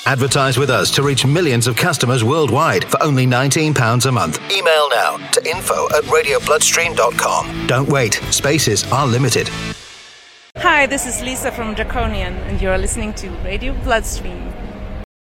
Advertise with us to reach millions of customers worldwide for only £19 a month. Email now to info@radiobloodstream.com. Don't wait. Spaces are limited. Hi, this is Lisa from Draconian, and you're listening to Radio Bloodstream.